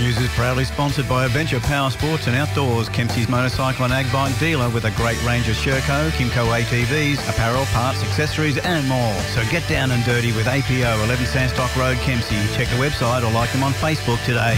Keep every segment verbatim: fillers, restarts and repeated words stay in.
News is proudly sponsored by Adventure Power Sports and Outdoors, Kempsey's motorcycle and ag bike dealer with a great range of Sherco, Kimco A T Vs, apparel, parts, accessories and more. So get down and dirty with A P O, eleven Sandstock Road, Kempsey. Check the website or like them on Facebook today.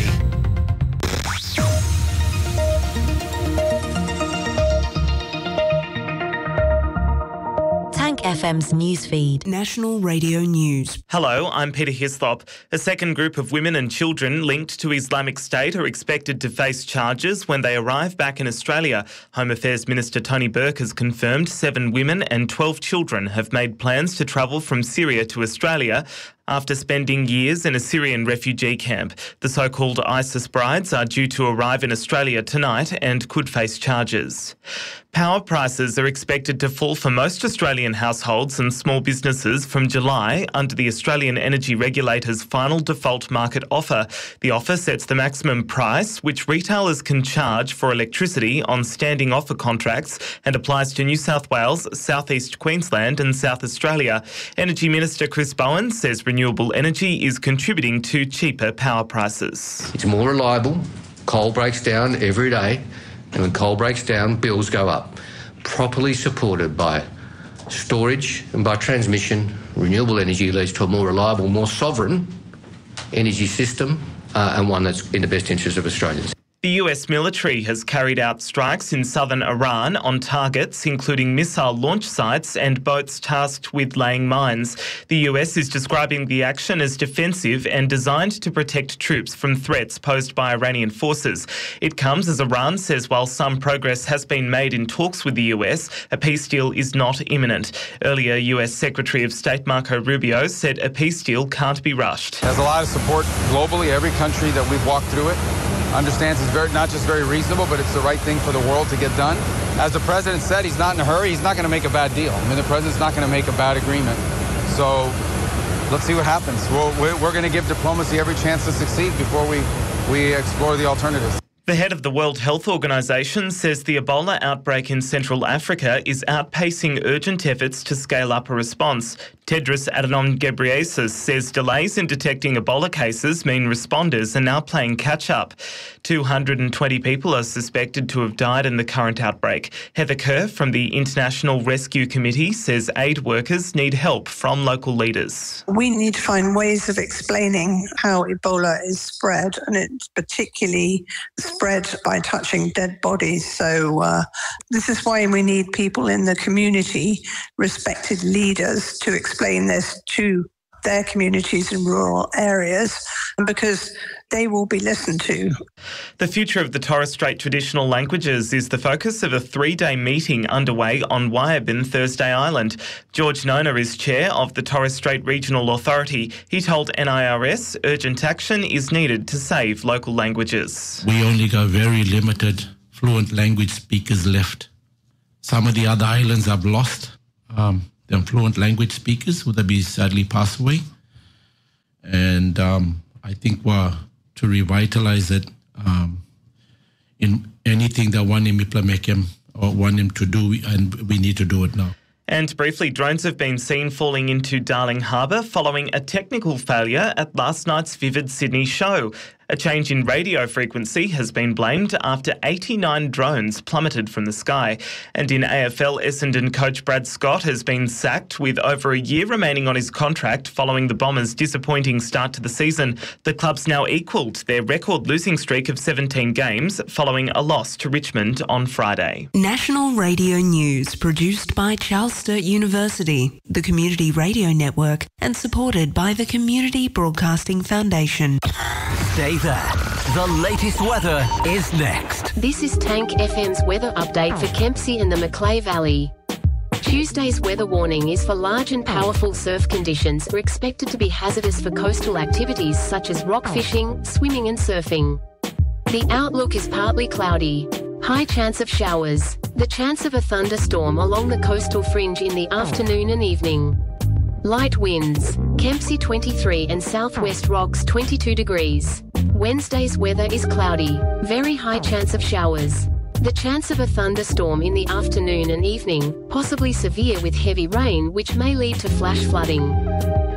F M's newsfeed. National Radio News. Hello, I'm Peter Hislop. A second group of women and children linked to Islamic State are expected to face charges when they arrive back in Australia. Home Affairs Minister Tony Burke has confirmed seven women and twelve children have made plans to travel from Syria to Australia after spending years in a Syrian refugee camp. The so-called ISIS brides are due to arrive in Australia tonight and could face charges. Power prices are expected to fall for most Australian households and small businesses from July under the Australian Energy Regulator's final default market offer. The offer sets the maximum price which retailers can charge for electricity on standing offer contracts and applies to New South Wales, South East Queensland and South Australia. Energy Minister Chris Bowen says renewable energy is contributing to cheaper power prices. It's more reliable, coal breaks down every day, and when coal breaks down, bills go up. Properly supported by storage and by transmission, renewable energy leads to a more reliable, more sovereign energy system uh, and one that's in the best interest of Australians. The U S military has carried out strikes in southern Iran on targets, including missile launch sites and boats tasked with laying mines. The U S is describing the action as defensive and designed to protect troops from threats posed by Iranian forces. It comes as Iran says while some progress has been made in talks with the U S, a peace deal is not imminent. Earlier, U S Secretary of State Marco Rubio said a peace deal can't be rushed. There's a lot of support globally. Every country that we've walked through it understands it's very, not just very reasonable, but it's the right thing for the world to get done. As the president said, he's not in a hurry. He's not going to make a bad deal. I mean, the president's not going to make a bad agreement. So let's see what happens. We'll, we're we're going to give diplomacy every chance to succeed before we, we explore the alternatives. The head of the World Health Organization says the Ebola outbreak in Central Africa is outpacing urgent efforts to scale up a response. Tedros Adhanom Ghebreyesus says delays in detecting Ebola cases mean responders are now playing catch-up. two hundred twenty people are suspected to have died in the current outbreak. Heather Kerr from the International Rescue Committee says aid workers need help from local leaders. We need to find ways of explaining how Ebola is spread, and it's particularly spread by touching dead bodies. So uh, this is why we need people in the community, respected leaders, to explain this to their communities in rural areas, because they will be listened to. The future of the Torres Strait traditional languages is the focus of a three-day meeting underway on Wayaban, Thursday Island. George Nona is chair of the Torres Strait Regional Authority. He told N I R S urgent action is needed to save local languages. We only got very limited fluent language speakers left. Some of the other islands have lost um, their fluent language speakers who have sadly passed away. And um, I think we're to revitalize it um, in anything that one him implement him or want him to do, and we need to do it now. And briefly, drones have been seen falling into Darling Harbour following a technical failure at last night's Vivid Sydney show. A change in radio frequency has been blamed after eighty-nine drones plummeted from the sky. And in A F L, Essendon coach Brad Scott has been sacked with over a year remaining on his contract following the Bombers' disappointing start to the season. The club's now equalled their record losing streak of seventeen games following a loss to Richmond on Friday. National Radio News, produced by Charles Sturt University, the Community Radio Network, and supported by the Community Broadcasting Foundation. Stay there. The latest weather is next. This is Tank F M's weather update for Kempsey and the Macleay Valley. Tuesday's weather warning is for large and powerful surf conditions are expected to be hazardous for coastal activities such as rock fishing, swimming and surfing. The outlook is partly cloudy. High chance of showers. The chance of a thunderstorm along the coastal fringe in the afternoon and evening. Light winds. Kempsey twenty-three and Southwest Rocks twenty-two degrees. Wednesday's weather is cloudy. Very high chance of showers. The chance of a thunderstorm in the afternoon and evening, possibly severe with heavy rain which may lead to flash flooding.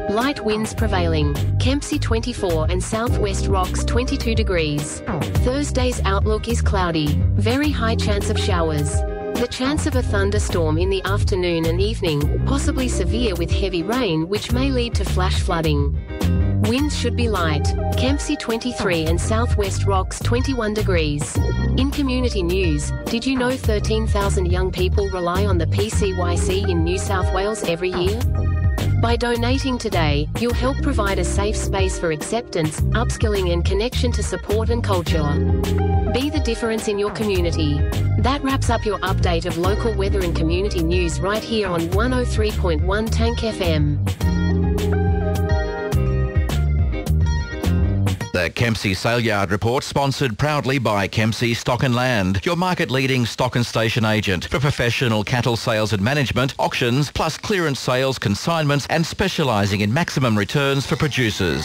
Light winds prevailing. Kempsey twenty-four and Southwest Rocks twenty-two degrees. Thursday's outlook is cloudy. Very high chance of showers. The chance of a thunderstorm in the afternoon and evening, possibly severe with heavy rain which may lead to flash flooding. Winds should be light. Kempsey twenty-three and Southwest Rocks twenty-one degrees. In community news, did you know thirteen thousand young people rely on the P C Y C in New South Wales every year? By donating today, you'll help provide a safe space for acceptance, upskilling and connection to support and culture. Be the difference in your community. That wraps up your update of local weather and community news right here on one oh three point one Tank F M. The Kempsey Sale Yard Report, sponsored proudly by Kempsey Stock and Land, your market-leading stock and station agent for professional cattle sales and management, auctions, plus clearance sales, consignments and specialising in maximum returns for producers.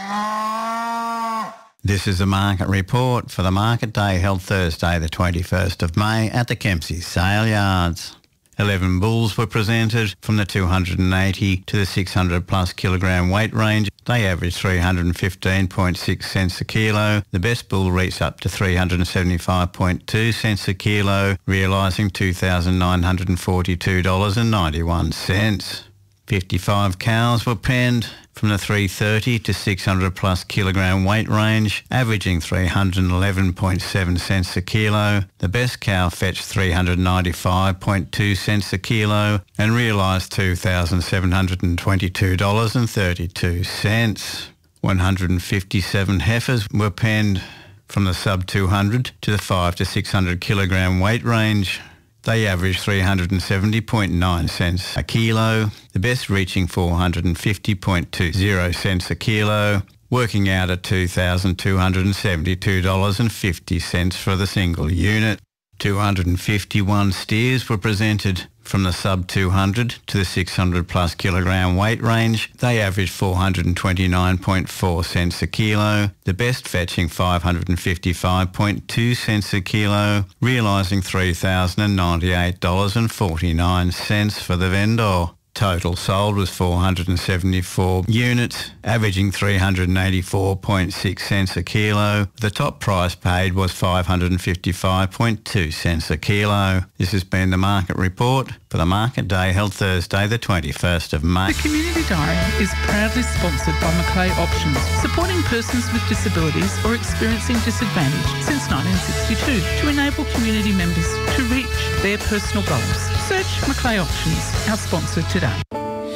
This is the market report for the market day held Thursday the twenty-first of May at the Kempsey Sale Yards. eleven bulls were presented from the two hundred eighty to the six hundred plus kilogram weight range. They averaged three hundred fifteen point six cents a kilo. The best bull reached up to three hundred seventy-five point two cents a kilo, realising two thousand nine hundred forty-two dollars and ninety-one cents. fifty-five cows were penned from the three thirty to six hundred plus kilogram weight range, averaging three hundred eleven point seven cents a kilo. The best cow fetched three hundred ninety-five point two cents a kilo and realised two thousand seven hundred twenty-two dollars and thirty-two cents. one hundred fifty-seven heifers were penned from the sub two hundred to the five to six hundred kilogram weight range. They averaged three hundred seventy point nine cents a kilo, the best reaching four hundred fifty point two zero cents a kilo, working out at two thousand two hundred seventy-two dollars and fifty cents for the single unit. two hundred fifty-one steers were presented from the sub two hundred to the six hundred plus kilogram weight range. They averaged four hundred twenty-nine point four cents a kilo, the best fetching five hundred fifty-five point two cents a kilo, realising three thousand ninety-eight dollars and forty-nine cents for the vendor. Total sold was four hundred seventy-four units, averaging three hundred eighty-four point six cents a kilo. The top price paid was five hundred fifty-five point two cents a kilo. This has been the market report for the market day held Thursday the twenty-first of May. The Community Diary is proudly sponsored by Macleay Options, supporting persons with disabilities or experiencing disadvantage since nineteen sixty-two to enable community members to reach their personal goals. Search Macleay Options, our sponsor today.